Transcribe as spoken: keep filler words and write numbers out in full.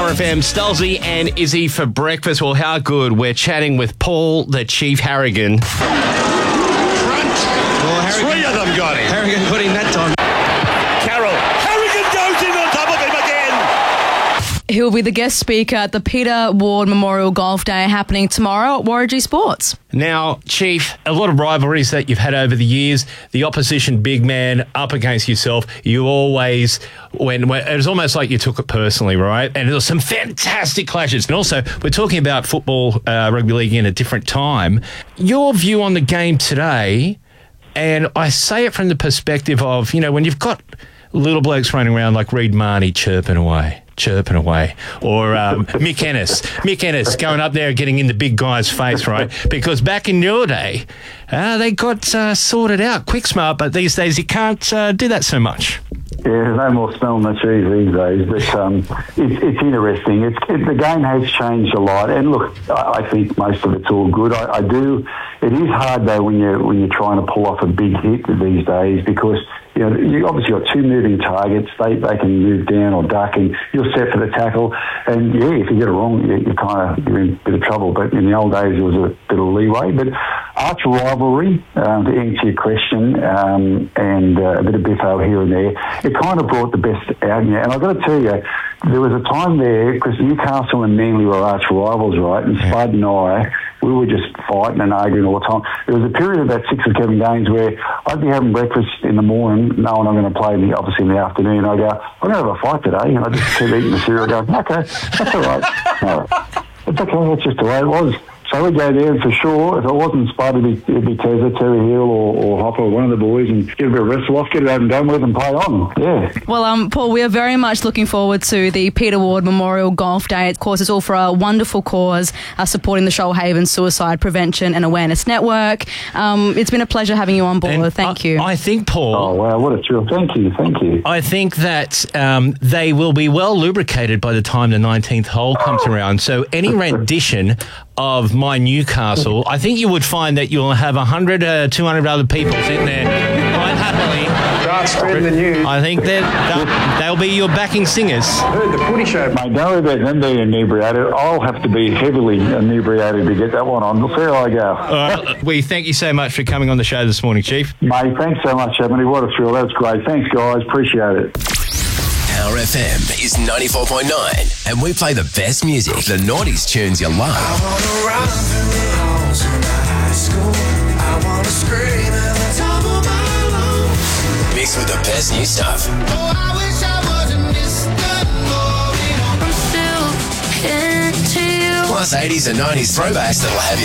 Power F M. Stolzy and Izzy for breakfast. Well, how good. We're chatting with Paul the Chief Harrigan. Front. Well, Harrigan, Three of them got him. Harrigan put in that time. Carroll. Harrigan goes in on top of him again. He'll be the guest speaker at the Peter Ward Memorial Golf Day happening tomorrow at Warragee Sports. Now, Chief, a lot of rivalries that you've had over the years. The opposition big man up against yourself. You always, when, when it was almost like you took it personally, right? And there was some fantastic clashes. And also, we're talking about football, uh, rugby league in a different time. Your view on the game today, and I say it from the perspective of, you know, when you've got little blokes running around like Reed Marnie chirping away. chirping away, or um, Mick Ennis. Mick Ennis going up there getting in the big guy's face, right? Because back in your day, uh, they got uh, sorted out quick smart, but these days you can't uh, do that so much. Yeah, there's no more smelling the cheese these days, but um, it's, it's interesting. It's, it, the game has changed a lot, and look, I, I think most of it's all good. I, I do. It is hard though when you're when you're trying to pull off a big hit these days, because you know you obviously got two moving targets. They they can move down or duck, and you're set for the tackle. And yeah, if you get it wrong, you, you kind of you're in a bit of trouble. But in the old days, there was a bit of leeway. But arch rivalry, um, to answer your question, um, and uh, a bit of biffo here and there, it kind of brought the best out in you. And I've got to tell you, there was a time there, because Newcastle and Manly were arch rivals, right? And Spud and I, we were just fighting and arguing all the time. There was a period of about six or seven games where I'd be having breakfast in the morning, knowing I'm going to play, in the, obviously, in the afternoon. I'd go, I'm going to have a fight today. And I just keep eating the cereal going, okay, that's all right. No, it's okay, that's just the way it was. So we'd go there, and for sure, if it wasn't Spud, it'd be, it'd be Tezza, Terry Hill or, or Hopper, or one of the boys, and get a bit of wrestle off, get it over and done with, and play on. Yeah. Well, um, Paul, we are very much looking forward to the Peter Ward Memorial Golf Day. Of course, it's all for a wonderful cause, uh, supporting the Shoalhaven Suicide Prevention and Awareness Network. Um, it's been a pleasure having you on board. And Thank I, you. I think, Paul... Oh, wow, what a thrill. Thank you, thank you. I think that um, they will be well lubricated by the time the nineteenth hole comes around. So any rendition of My Newcastle, I think you would find that you'll have one hundred, uh, two hundred other people sitting there quite happily. Start spreading the news. I think that they'll be your backing singers. I heard the footy show. Mate, don't worry about them being inebriated. I'll have to be heavily inebriated to get that one on. Fair I go. Uh, we thank you so much for coming on the show this morning, Chief. Mate, thanks so much, Ebony. What a thrill. That's great. Thanks, guys. Appreciate it. Power F M is ninety-four point nine, and we play the best music, the noughties tunes you love. I wanna run through the halls in high school. I wanna scream at the top of my lungs. Mixed with the best new stuff. Oh, I wish I wasn't distant more. I'm still into you. Plus eighties and nineties throwbacks that'll have you